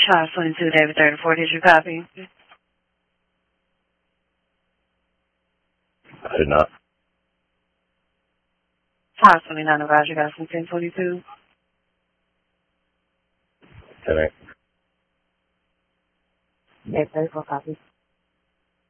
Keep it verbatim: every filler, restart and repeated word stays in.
Charles twenty-two, David thirty-four, did you copy? I did not. Charles twenty-nine, advise you guys from ten twenty-two. ten eight. David thirty-four, copy.